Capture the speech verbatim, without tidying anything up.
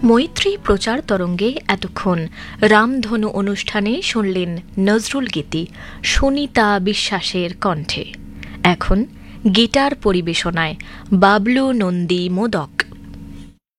মৈত্রী প্রচার তরঙ্গে এতক্ষণ রামধনু অনুষ্ঠানে শুনলেন নজরুল গীতি সুনিতা বিশ্বাসের কণ্ঠে। এখন গিটার পরিবেশনায় বাবলু নন্দী মোদক।